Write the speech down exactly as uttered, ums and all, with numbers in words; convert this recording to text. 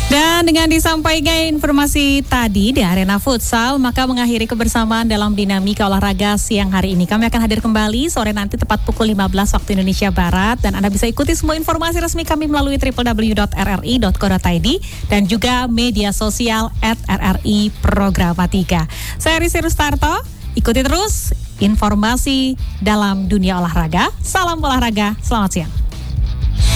Dan dengan disampaikan informasi tadi di arena futsal, maka mengakhiri kebersamaan dalam dinamika olahraga siang hari ini. Kami akan hadir kembali sore nanti tepat pukul lima belas waktu Indonesia Barat. Dan Anda bisa ikuti semua informasi resmi kami melalui w w w dot r r i dot co dot i d dan juga media sosial at r r i programatika. Saya Risi Rustarto, ikuti terus informasi dalam dunia olahraga. Salam olahraga, selamat siang.